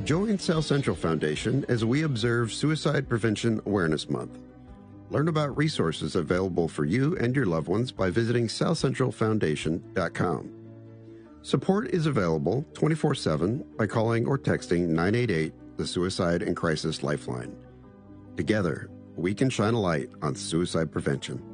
Join South Central Foundation as we observe Suicide Prevention Awareness Month. Learn about resources available for you and your loved ones by visiting southcentralfoundation.com. Support is available 24/7 by calling or texting 988, the Suicide and Crisis Lifeline. Together, we can shine a light on suicide prevention.